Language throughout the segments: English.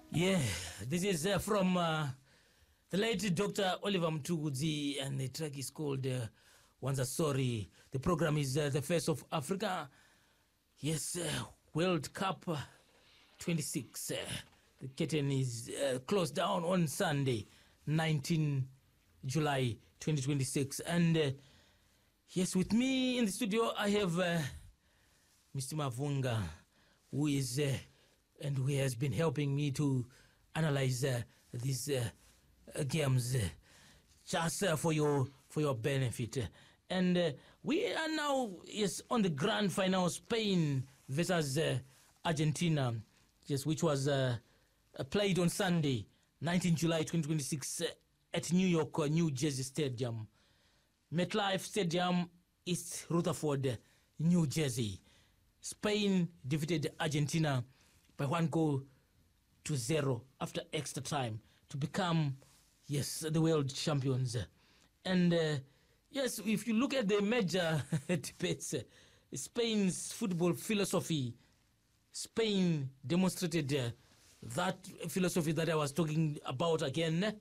Yeah, this is from the late Dr. Oliver Mtugudzi, and the track is called Wanza Sorry. The program is The Face of Africa. Yes, World Cup 26. The curtain is closed down on Sunday, 19 July 2026. And yes, with me in the studio, I have Mr. Mavunga, who is and who has been helping me to analyze these games just for your benefit. And we are now on the grand final, Spain versus Argentina, which was played on Sunday, 19 July 2026 at New York, New Jersey Stadium. MetLife Stadium, East Rutherford, New Jersey. Spain defeated Argentina by 1-0 after extra time to become, the world champions. And yes, if you look at the major debates, Spain's football philosophy, Spain demonstrated that philosophy that I was talking about again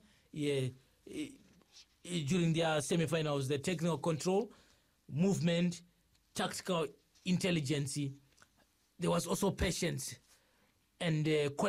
during their semi-finals, the technical control, movement, tactical intelligence. There was also patience and